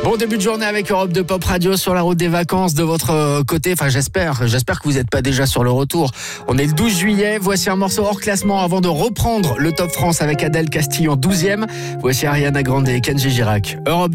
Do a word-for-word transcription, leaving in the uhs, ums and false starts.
Bon début de journée avec Europe deux Pop Radio sur la route des vacances de votre côté. Enfin, j'espère, j'espère que vous n'êtes pas déjà sur le retour. On est le douze juillet. Voici un morceau hors classement avant de reprendre le Top France avec Adèle Castillon douzième. Voici Ariana Grande et Kenji Girac. Europe